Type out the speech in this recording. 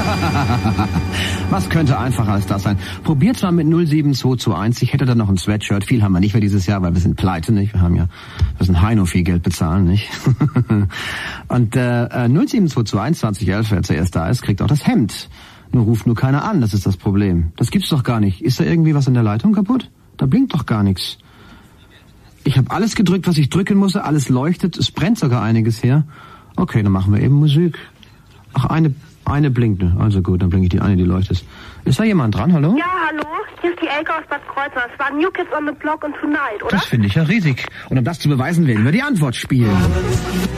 Was könnte einfacher als das sein? Probiert's mal mit 07221. Ich hätte da noch ein Sweatshirt. Viel haben wir nicht für dieses Jahr, weil wir sind pleite, nicht? Wir müssen Heino viel Geld bezahlen, nicht? Und 07221 2011, wer zuerst da ist, kriegt auch das Hemd. Ruft nur keiner an, das ist das Problem. Das gibt's doch gar nicht. Ist da irgendwie was in der Leitung kaputt? Da blinkt doch gar nichts. Ich habe alles gedrückt, was ich drücken musste. Alles leuchtet. Es brennt sogar einiges her. Okay, dann machen wir eben Musik. Ach, eine blinkt. Also gut, dann blinke ich die eine, die leuchtet. Ist da jemand dran? Hallo? Ja, hallo. Hier ist die Elke aus Bad Kreuznach. Es war New Kids on the Block und Tonight, oder? Das finde ich ja riesig. Und um das zu beweisen, werden wir die Antwort spielen.